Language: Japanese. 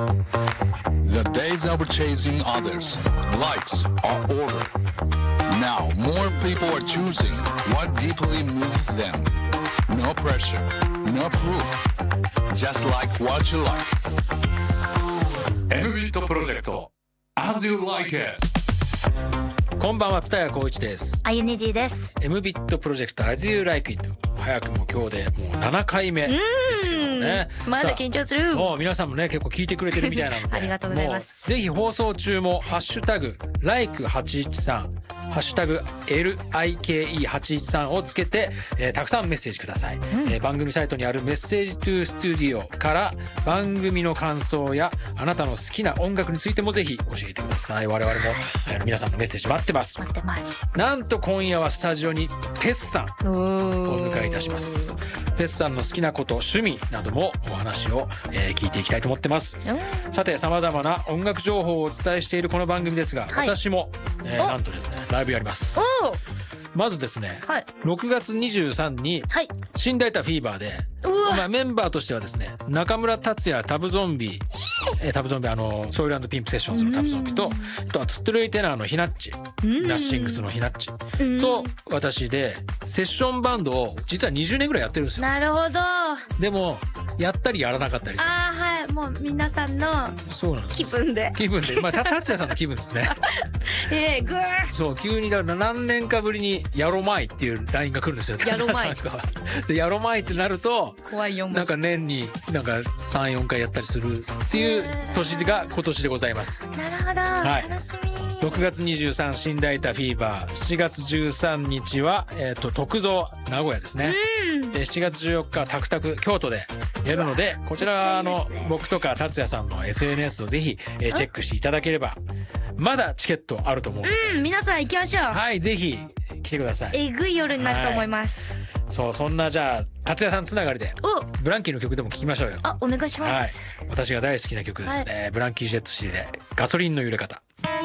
The days of chasing others, likes are over. Now more people are choosing what deeply moves them. No pressure, no proof. Just like what you like. MBIT プロジェクト As You Like It。 こんばんは、蔦谷光一です。 あゆねじです。 MBIT プロジェクト As You Like It、 早くも今日でもう7回目ですけどもね。 まだ緊張する。 もう皆さんもね結構聞いてくれてるみたいなのでありがとうございます。 ぜひ放送中もハッシュタグ like813ハッシュタグ LIKE813 をつけて、たくさんメッセージください、番組サイトにあるメッセージトゥースタジオから番組の感想やあなたの好きな音楽についてもぜひ教えてください。我々も、皆さんのメッセージ待ってます。 待ってます。 なんと今夜はスタジオにペッさんをお迎えいたします。ペッさんの好きなこと、趣味などもお話を、聞いていきたいと思ってます。さて、様々な音楽情報をお伝えしているこの番組ですが、はい、私も、なんとですねライブやります。まずですね、はい、6月23日に新大田フィーバーで、メンバーとしてはですね、中村達也タブゾンビ、タブゾンビソイル&ピンプセッションズのタブゾンビと、あとはストレイテナーのヒナッチ、ダッシングスのヒナッチと私でセッションバンドを実は20年ぐらいやってるんですよ。 なるほど。 でもやったりやらなかったり。 はい、もう皆さんの気分で達也さんの気分ですね。グーそう急にだから何年かぶりにやろまいっていう LINE が来るんですよ。 やろまいでやろまいってなると怖い4文字、 なんか年になんか 3,4 回やったりするっていう年が今年でございます。 なるほど、はい、楽しみ。 6月23新大田フィーバー、7月13日は、徳造名古屋ですね。7月14日タクタク京都でやるので、こちらの僕とか達也さんの SNS をぜひ、チェックしていただければ、まだチケットあると思うので、 皆さん行きましょう。 はい、ぜひ来てください。 えぐい夜になると思います。 そんなじゃあ達也さんつながりでブランキーの曲でも聴きましょうよ。 お願いします。 はい、私が大好きな曲ですね。ブランキー・ジェットシーでガソリンの揺れ方。